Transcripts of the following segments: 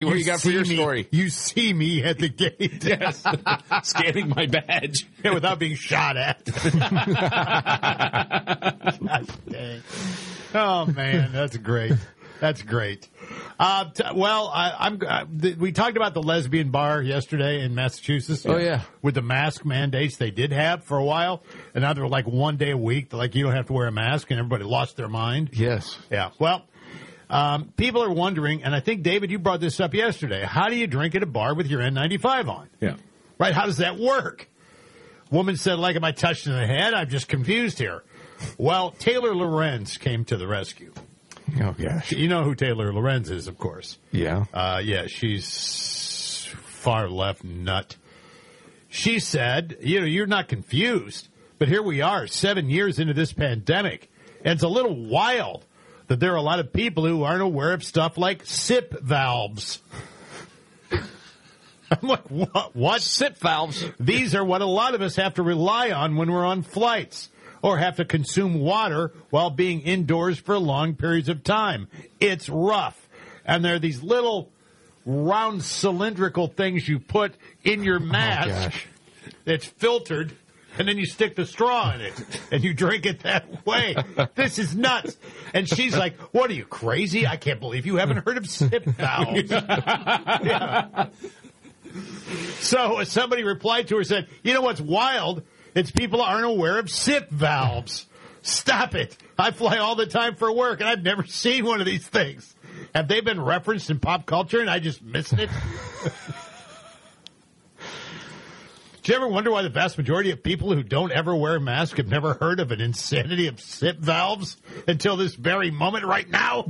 What you got for your story? You see me at the gate. Yes. Scanning my badge. Yeah, without being shot at. God dang. Oh, man, that's great. That's great. We talked about the lesbian bar yesterday in Massachusetts. Oh, yeah. With the mask mandates they did have for a while. And now they're like 1 day a week. They're like, you don't have to wear a mask. And everybody lost their mind. Yes. Yeah. Well, people are wondering, and I think, David, you brought this up yesterday. How do you drink at a bar with your N95 on? Yeah. Right? How does that work? Woman said, like, am I touched in the head? I'm just confused here. Well, Taylor Lorenz came to the rescue. Oh, gosh. You know who Taylor Lorenz is, of course. Yeah. Yeah, she's far left nut. She said, you're not confused, but here we are 7 years into this pandemic, and it's a little wild that there are a lot of people who aren't aware of stuff like SIP valves. I'm like, what? SIP valves. These are what a lot of us have to rely on when we're on flights or have to consume water while being indoors for long periods of time. It's rough. And there are these little round cylindrical things you put in your mask. Oh, gosh. It's filtered, and then you stick the straw in it, and you drink it that way. This is nuts. And she's like, what are you, crazy? I can't believe you haven't heard of SIP valves. Yeah. So somebody replied to her, said, you know what's wild? It's people aren't aware of SIP valves. Stop it. I fly all the time for work, and I've never seen one of these things. Have they been referenced in pop culture, and I just missed it? Do you ever wonder why the vast majority of people who don't ever wear a mask have never heard of an insanity of SIP valves until this very moment right now?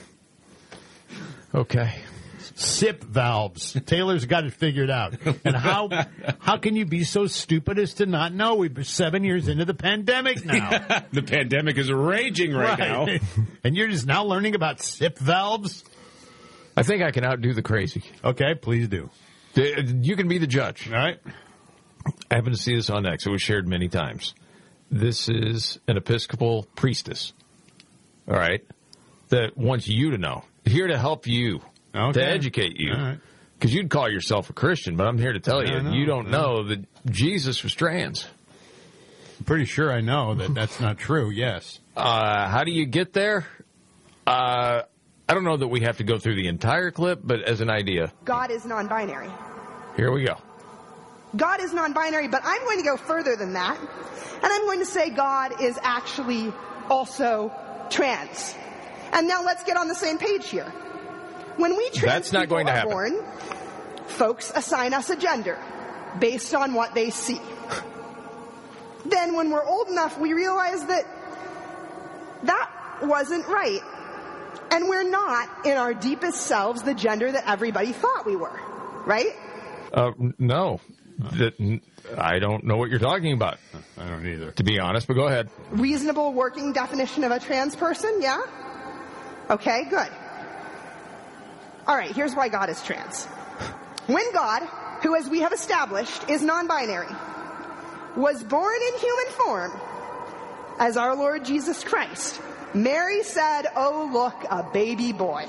Okay. SIP valves. Taylor's got it figured out. And how can you be so stupid as to not know? We're 7 years into the pandemic now. The pandemic is raging right now. And you're just now learning about SIP valves? I think I can outdo the crazy. Okay, please do. You can be the judge. All right. I happen to see this on X. It was shared many times. This is an Episcopal priestess, all right, that wants you to know. Here to help you, to educate you. All right. Because you'd call yourself a Christian, but I'm here to tell you, you don't know that Jesus was trans. I'm pretty sure I know that that's not true, yes. How do you get there? I don't know that we have to go through the entire clip, but as an idea. God is non-binary. Here we go. God is non-binary, but I'm going to go further than that. And I'm going to say God is actually also trans. And now let's get on the same page here. When we trans people are born, folks assign us a gender based on what they see. Then when we're old enough, we realize that that wasn't right. And we're not, in our deepest selves, the gender that everybody thought we were. Right? No. I don't know what you're talking about. I don't either. To be honest, but go ahead. Reasonable working definition of a trans person, yeah? Okay, good. All right, here's why God is trans. When God, who as we have established is non-binary, was born in human form as our Lord Jesus Christ, Mary said, oh, look, a baby boy.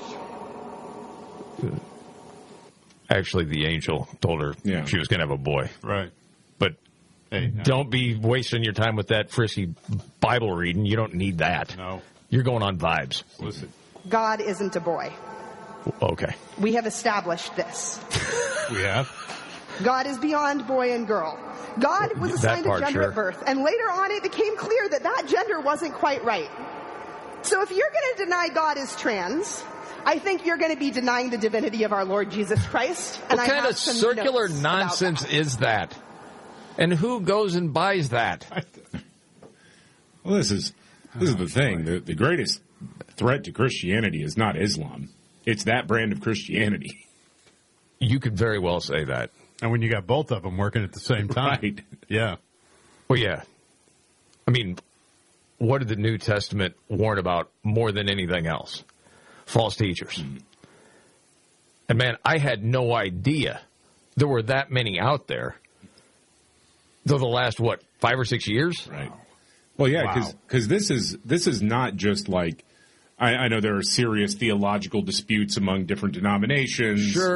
Actually, the angel told her she was going to have a boy. Right. But don't be wasting your time with that frisky Bible reading. You don't need that. No. You're going on vibes. Listen. God isn't a boy. Okay. We have established this. We have? God is beyond boy and girl. God was assigned a gender at birth, and later on it became clear that that gender wasn't quite right. So if you're going to deny God is trans, I think you're going to be denying the divinity of our Lord Jesus Christ. And what kind of circular nonsense is that? And who goes and buys that? Well, this is the thing. The greatest threat to Christianity is not Islam. It's that brand of Christianity. You could very well say that. And when you got both of them working at the same time. Right. Yeah. Well, yeah. I mean, what did the New Testament warn about more than anything else? False teachers. And man, I had no idea there were that many out there. Though the last, 5 or 6 years? Right. Well, yeah, because this is not just like, I know there are serious theological disputes among different denominations. Sure.